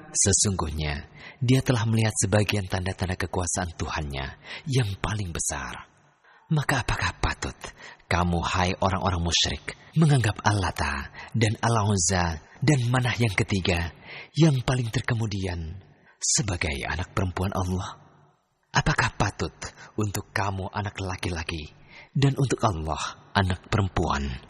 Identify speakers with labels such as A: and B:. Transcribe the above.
A: Sesungguhnya, dia telah melihat sebagian tanda-tanda kekuasaan Tuhannya yang paling besar. Maka apakah patut kamu, hai orang-orang musyrik, menganggap Allata dan Al-Uzza dan Manah yang ketiga, yang paling terkemudian, sebagai anak perempuan Allah? Apakah patut untuk kamu anak laki-laki dan untuk Allah anak perempuan?